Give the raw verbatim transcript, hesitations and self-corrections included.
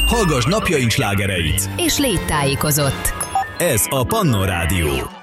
hallgass napjaink slágereit, és légy tájékozott. Ez a Pannon Rádió.